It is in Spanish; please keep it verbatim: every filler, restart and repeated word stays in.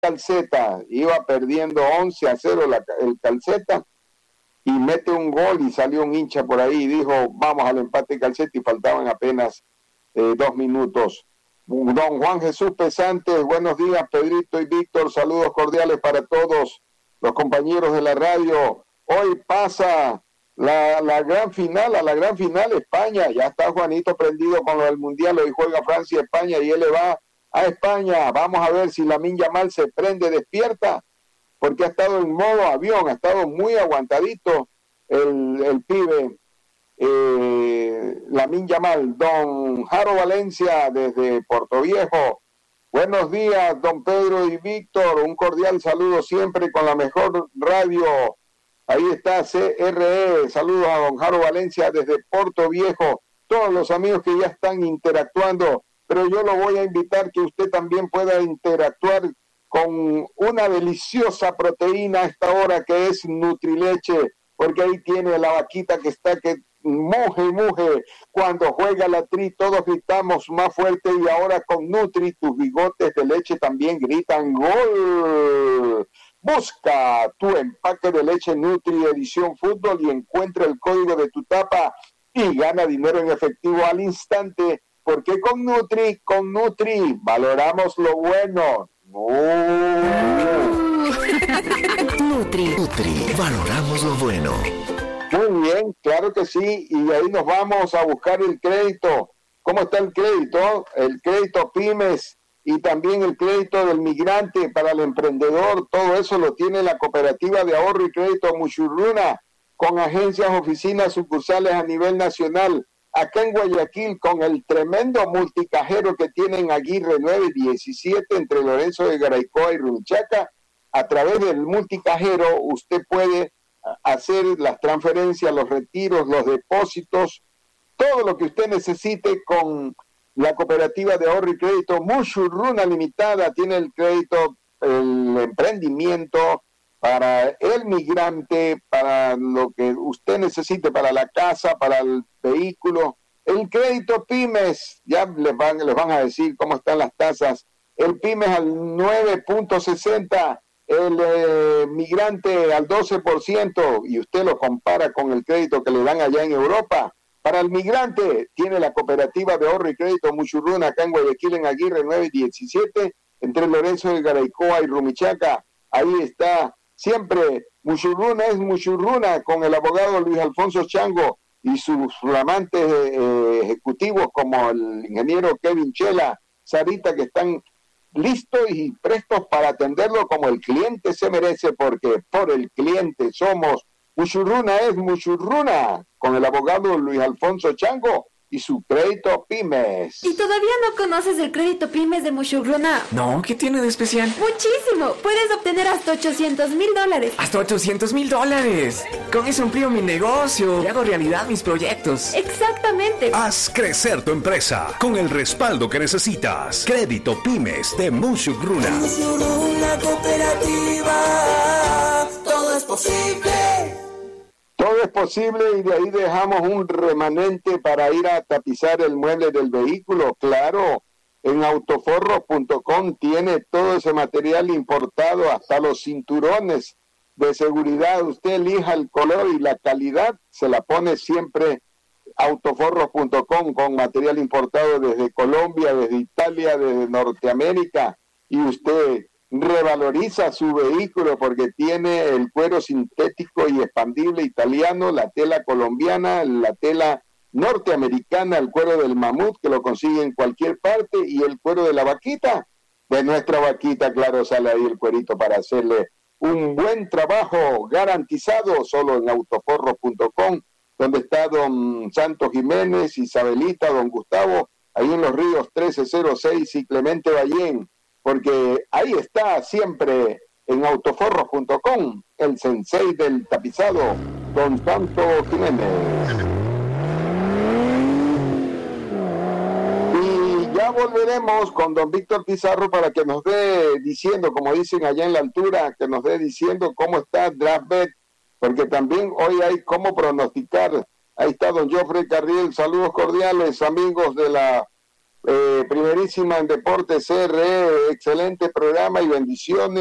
Calceta, iba perdiendo once a cero la, el Calceta, y mete un gol y salió un hincha por ahí y dijo, vamos al empate Calceta, y faltaban apenas eh, dos minutos. Don Juan Jesús Pesantes, buenos días, Pedrito y Víctor, saludos cordiales para todos los compañeros de la radio. Hoy pasa la, la gran final, a la gran final España, ya está Juanito prendido con lo del Mundial, hoy juega Francia y España y él le va a España. Vamos a ver si Lamine Yamal se prende, despierta, porque ha estado en modo avión, ha estado muy aguantadito el, el pibe eh, Lamine Yamal. Don Jaro Valencia desde Puerto Viejo, buenos días don Pedro y Víctor, un cordial saludo siempre con la mejor radio. Ahí está C R E, saludos a don Jaro Valencia desde Puerto Viejo, todos los amigos que ya están interactuando, pero yo lo voy a invitar que usted también pueda interactuar con una deliciosa proteína a esta hora que es Nutrileche, porque ahí tiene la vaquita que está que muje y muje. Cuando juega la Tri todos gritamos más fuerte, y ahora con Nutri tus bigotes de leche también gritan ¡gol! Busca tu empaque de leche Nutri edición fútbol y encuentra el código de tu tapa y gana dinero en efectivo al instante, porque con Nutri, con Nutri valoramos lo bueno. Oh. Nutri, Nutri, valoramos lo bueno. Muy bien, claro que sí, y ahí nos vamos a buscar el crédito. ¿Cómo está el crédito? El crédito pymes y también el crédito del migrante para el emprendedor, todo eso lo tiene la Cooperativa de Ahorro y Crédito Mushurruna, con agencias, oficinas, sucursales a nivel nacional. Acá en Guayaquil, con el tremendo multicajero que tienen Aguirre nueve diecisiete entre Lorenzo de Garaycoa y Rumichaca, a través del multicajero usted puede hacer las transferencias, los retiros, los depósitos, todo lo que usted necesite con la Cooperativa de Ahorro y Crédito Mushurruna Limitada. Tiene el crédito, el emprendimiento para el migrante, para lo que usted necesite, para la casa, para el vehículo. El crédito pymes, ya les van, les van a decir cómo están las tasas. El pymes al nueve punto sesenta, el eh, migrante al doce por ciento, y usted lo compara con el crédito que le dan allá en Europa. Para el migrante tiene la Cooperativa de Ahorro y Crédito Mushurruna acá en Guayaquil, en Aguirre nueve diecisiete, entre Lorenzo de Garaycoa y Rumichaca. Ahí está siempre. Mushurruna es Mushurruna, con el abogado Luis Alfonso Chango y sus flamantes eh, ejecutivos como el ingeniero Kevin Chela, Sarita, que están listos y prestos para atenderlo como el cliente se merece, porque por el cliente somos. Mushurruna es Mushurruna, con el abogado Luis Alfonso Chango y su crédito pymes. ¿Y todavía no conoces el crédito pymes de Mushurruna? No, ¿qué tiene de especial? Muchísimo, puedes obtener hasta ochocientos mil dólares. ¡Hasta ochocientos mil dólares! Con eso amplío mi negocio y hago realidad mis proyectos. Exactamente. Haz crecer tu empresa con el respaldo que necesitas. Crédito pymes de Mushurruna. Mushurruna Cooperativa, todo es posible. Todo es posible, y de ahí dejamos un remanente para ir a tapizar el mueble del vehículo. Claro, en autoforros punto com tiene todo ese material importado, hasta los cinturones de seguridad. Usted elija el color y la calidad, se la pone siempre autoforros punto com, con material importado desde Colombia, desde Italia, desde Norteamérica, y usted revaloriza su vehículo porque tiene el cuero sintético y expandible italiano, la tela colombiana, la tela norteamericana, el cuero del mamut, que lo consigue en cualquier parte, y el cuero de la vaquita, de nuestra vaquita. Claro, sale ahí el cuerito para hacerle un buen trabajo garantizado, solo en autoforros punto com, donde está don Santos Jiménez, Isabelita, don Gustavo, ahí en Los Ríos trece cero seis y Clemente Ballén, porque ahí está siempre en autoforros punto com, el sensei del tapizado, don Santos Jiménez. Y ya volveremos con don Víctor Pizarro para que nos dé diciendo, como dicen allá en la altura, que nos dé diciendo cómo está DraftBet, porque también hoy hay cómo pronosticar. Ahí está don Joffrey Carriel, saludos cordiales, amigos de la eh, primerísima en Deportes C R E, excelente programa y bendiciones.